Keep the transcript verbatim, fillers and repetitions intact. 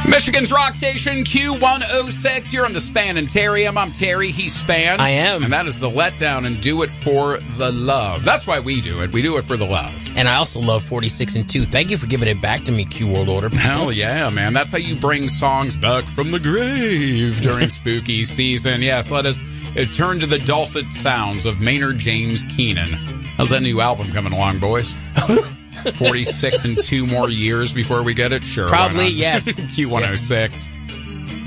Michigan's rock station, Q one oh six. You're on the Spanitarium. I'm Terry. He's Span. I am. And that is the letdown and do it for the love. That's why we do it. We do it for the love. And I also love forty-six and two. Thank you for giving it back to me, Q World Order. Hell yeah, man. That's how you bring songs back from the grave during spooky season. Yes, let us turn to the dulcet sounds of Maynard James Keenan. How's that new album coming along, boys? forty-six and two more years before we get it? Sure. Probably, yes. Q one oh six. Yeah.